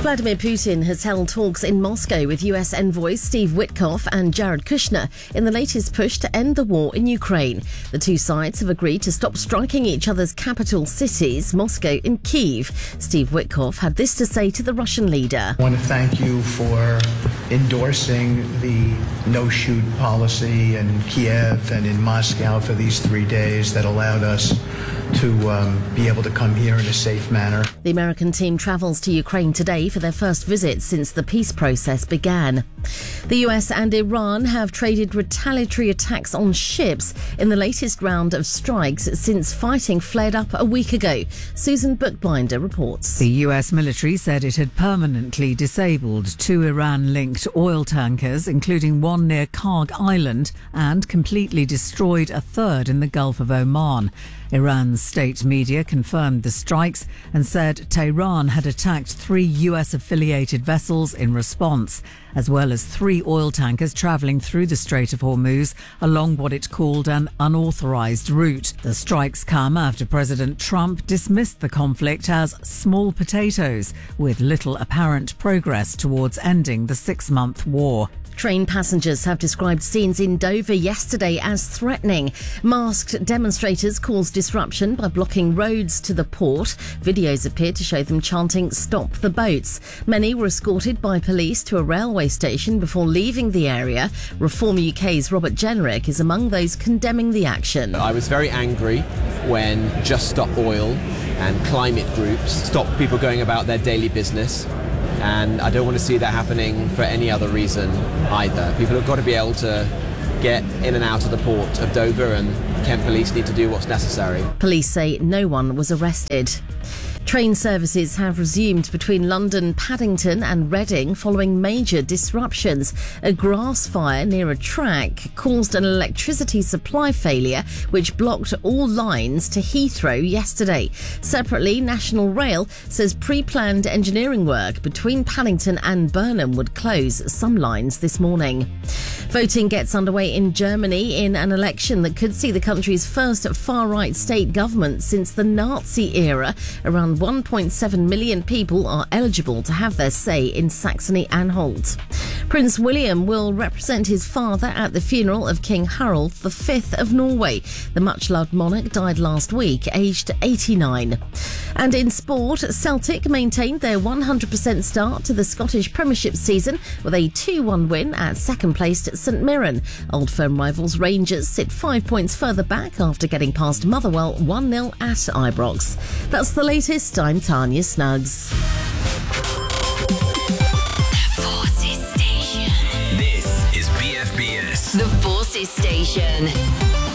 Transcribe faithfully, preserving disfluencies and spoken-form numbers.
Vladimir Putin has held talks in Moscow with U S envoys Steve Witkoff and Jared Kushner in the latest push to end the war in Ukraine. The two sides have agreed to stop striking each other's capital cities, Moscow and Kyiv. Steve Witkoff had this to say to the Russian leader. I want to thank you for endorsing the no-shoot policy in Kiev and in Moscow for these three days that allowed us to um, be able to come here in a safe manner. The American team travels to Ukraine today for their first visit since the peace process began. The U S and Iran have traded retaliatory attacks on ships in the latest round of strikes since fighting flared up a week ago. Susan Bookbinder reports. The U S military said it had permanently disabled two Iran-linked oil tankers, including one near Karg Island, and completely destroyed a third in the Gulf of Oman. Iran's state media confirmed the strikes and said Tehran had attacked three U S-affiliated vessels in response, as well as three oil tankers travelling through the Strait of Hormuz along what it called an unauthorised route. The strikes come after President Trump dismissed the conflict as small potatoes, with little apparent progress towards ending the six-month war. Train passengers have described scenes in Dover yesterday as threatening. Masked demonstrators caused disruption by blocking roads to the port. Videos appeared to show them chanting, "Stop the boats." Many were escorted by police to a railway station before leaving the area. Reform U K's Robert Jenrick is among those condemning the action. I was very angry when Just Stop Oil and climate groups stopped people going about their daily business. And I don't want to see that happening for any other reason either. People have got to be able to get in and out of the port of Dover, and Kent Police need to do what's necessary. Police say no one was arrested. Train services have resumed between London, Paddington and Reading following major disruptions. A grass fire near a track caused an electricity supply failure which blocked all lines to Heathrow yesterday. Separately, National Rail says pre-planned engineering work between Paddington and Burnham would close some lines this morning. Voting gets underway in Germany in an election that could see the country's first far-right state government since the Nazi era. Around one point seven million people are eligible to have their say in Saxony-Anhalt. Prince William will represent his father at the funeral of King Harald the Fifth of Norway. The much-loved monarch died last week, aged eighty-nine. And in sport, Celtic maintained their one hundred percent start to the Scottish Premiership season with a two one win at second-placed St Mirren. Old Firm rivals Rangers sit five points further back after getting past Motherwell one nil at Ibrox. That's the latest. I'm Tanya Snuggs. The Forces Station. This is B F B S. The Forces Station.